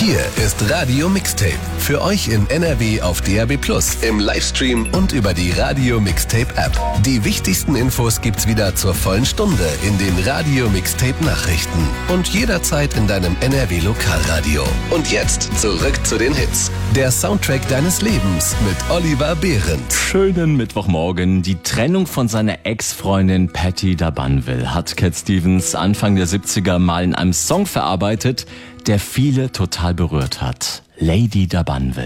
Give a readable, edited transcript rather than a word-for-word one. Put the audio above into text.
Hier ist Radio Mixtape. Für euch in NRW auf DAB+, im Livestream und über die Radio Mixtape App. Die wichtigsten Infos gibt's wieder zur vollen Stunde in den Radio Mixtape Nachrichten und jederzeit in deinem NRW Lokalradio. Und jetzt zurück zu den Hits. Der Soundtrack deines Lebens mit Oliver Behrendt. Schönen Mittwochmorgen. Die Trennung von seiner Ex-Freundin Patti da Banville hat Cat Stevens Anfang der 70er mal in einem Song verarbeitet, der viele total berührt hat. Lady da Banville.